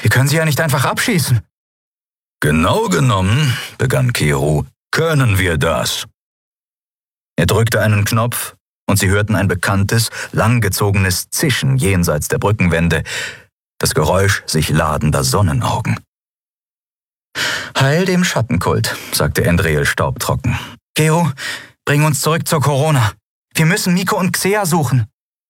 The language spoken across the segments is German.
Wir können sie ja nicht einfach abschießen. Genau genommen, begann Keru, können wir das. Er drückte einen Knopf und sie hörten ein bekanntes, langgezogenes Zischen jenseits der Brückenwände, das Geräusch sich ladender Sonnenaugen. Heil dem Schattenkult, sagte Endreel staubtrocken. Keru, bring uns zurück zur Corona. Wir müssen Miko und Xea suchen.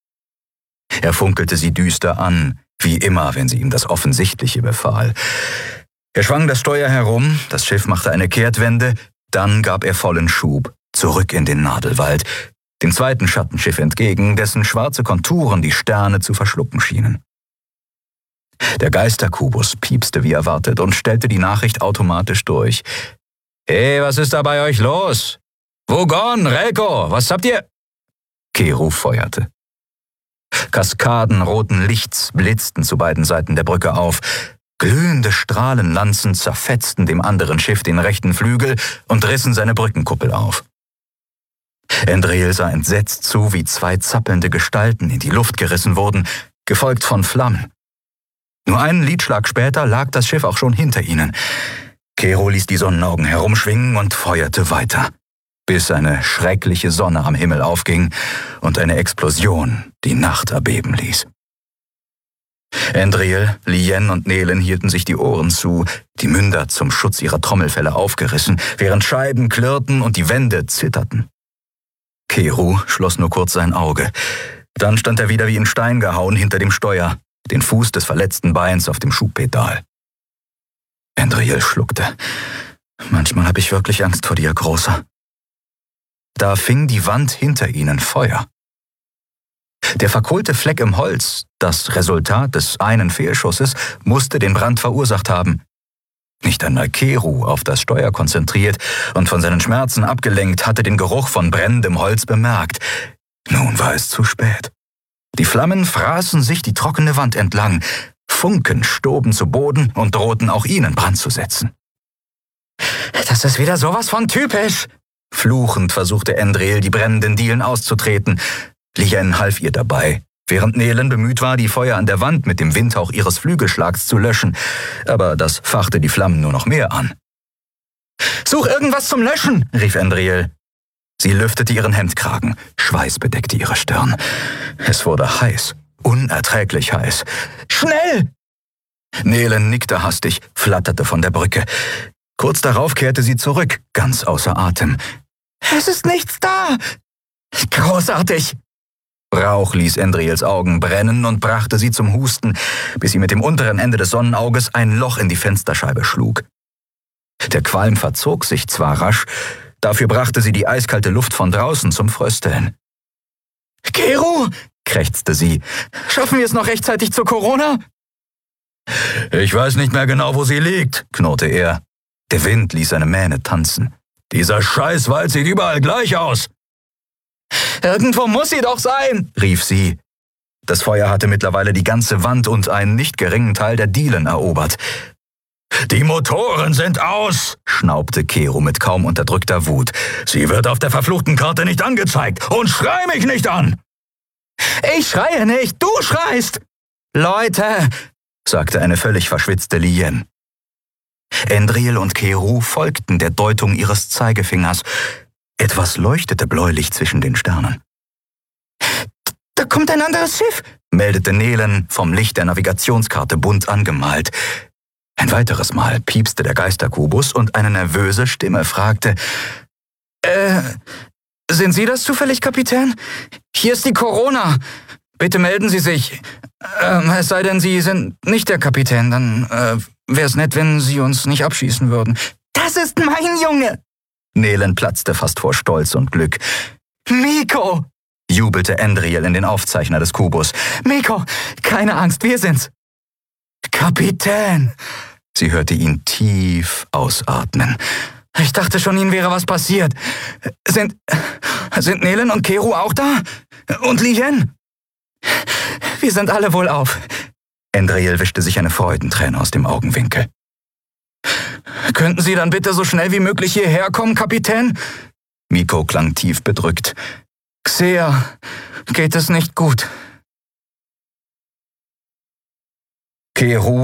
Er funkelte sie düster an, wie immer, wenn sie ihm das Offensichtliche befahl. Er schwang das Steuer herum, das Schiff machte eine Kehrtwende, dann gab er vollen Schub, zurück in den Nadelwald, dem zweiten Schattenschiff entgegen, dessen schwarze Konturen die Sterne zu verschlucken schienen. Der Geisterkubus piepste wie erwartet und stellte die Nachricht automatisch durch. »Hey, was ist da bei euch los? Vogon, Relko, was habt ihr?« Keru feuerte. Kaskaden roten Lichts blitzten zu beiden Seiten der Brücke auf. Glühende Strahlenlanzen zerfetzten dem anderen Schiff den rechten Flügel und rissen seine Brückenkuppel auf. Endreel sah entsetzt zu, wie zwei zappelnde Gestalten in die Luft gerissen wurden, gefolgt von Flammen. Nur einen Lidschlag später lag das Schiff auch schon hinter ihnen. Keru ließ die Sonnenaugen herumschwingen und feuerte weiter, bis eine schreckliche Sonne am Himmel aufging und eine Explosion die Nacht erbeben ließ. Endreel, Lien und Nelen hielten sich die Ohren zu, die Münder zum Schutz ihrer Trommelfelle aufgerissen, während Scheiben klirrten und die Wände zitterten. Keru schloss nur kurz sein Auge. Dann stand er wieder wie in Stein gehauen hinter dem Steuer, den Fuß des verletzten Beins auf dem Schubpedal. Endreel schluckte. »Manchmal habe ich wirklich Angst vor dir, Großer.« Da fing die Wand hinter ihnen Feuer. Der verkohlte Fleck im Holz, das Resultat des einen Fehlschusses, musste den Brand verursacht haben. Nicht einmal Keru, auf das Steuer konzentriert und von seinen Schmerzen abgelenkt, hatte den Geruch von brennendem Holz bemerkt. Nun war es zu spät. Die Flammen fraßen sich die trockene Wand entlang. Funken stoben zu Boden und drohten auch ihnen Brand zu setzen. »Das ist wieder sowas von typisch!« Fluchend versuchte Endreel, die brennenden Dielen auszutreten. Lien half ihr dabei, während Nelen bemüht war, die Feuer an der Wand mit dem Windhauch ihres Flügelschlags zu löschen. Aber das fachte die Flammen nur noch mehr an. »Such irgendwas zum Löschen«, rief Endreel. Sie lüftete ihren Hemdkragen. Schweiß bedeckte ihre Stirn. Es wurde heiß, unerträglich heiß. »Schnell!« Nelen nickte hastig, flatterte von der Brücke. Kurz darauf kehrte sie zurück, ganz außer Atem. »Es ist nichts da!« »Großartig!« Rauch ließ Endreels Augen brennen und brachte sie zum Husten, bis sie mit dem unteren Ende des Sonnenauges ein Loch in die Fensterscheibe schlug. Der Qualm verzog sich zwar rasch, dafür brachte sie die eiskalte Luft von draußen zum Frösteln. »Keru«, krächzte sie, »schaffen wir es noch rechtzeitig zur Corona?« »Ich weiß nicht mehr genau, wo sie liegt«, knurrte er. Der Wind ließ seine Mähne tanzen. »Dieser Scheißwald sieht überall gleich aus.« »Irgendwo muss sie doch sein«, rief sie. Das Feuer hatte mittlerweile die ganze Wand und einen nicht geringen Teil der Dielen erobert. »Die Motoren sind aus«, schnaubte Keru mit kaum unterdrückter Wut. »Sie wird auf der verfluchten Karte nicht angezeigt und schrei mich nicht an!« »Ich schreie nicht, du schreist!« »Leute«, sagte eine völlig verschwitzte Lien. Endreel und Keru folgten der Deutung ihres Zeigefingers. Etwas leuchtete bläulich zwischen den Sternen. »Da kommt ein anderes Schiff«, meldete Nelen, vom Licht der Navigationskarte bunt angemalt. Ein weiteres Mal piepste der Geisterkubus und eine nervöse Stimme fragte, sind Sie das zufällig, Kapitän? Hier ist die Corona. Bitte melden Sie sich. Es sei denn, Sie sind nicht der Kapitän, dann wäre es nett, wenn Sie uns nicht abschießen würden.« »Das ist mein Junge!« Nelen platzte fast vor Stolz und Glück. »Miko«, jubelte Endreel in den Aufzeichner des Kubus. »Miko, keine Angst, wir sind's.« »Kapitän!« Sie hörte ihn tief ausatmen. »Ich dachte schon, Ihnen wäre was passiert. Sind Nelen und Keru auch da? Und Lien?« »Wir sind alle wohlauf.« Endreel wischte sich eine Freudenträne aus dem Augenwinkel. »Könnten Sie dann bitte so schnell wie möglich hierher kommen, Kapitän?« Miko klang tief bedrückt. »Xea, geht es nicht gut?« Keru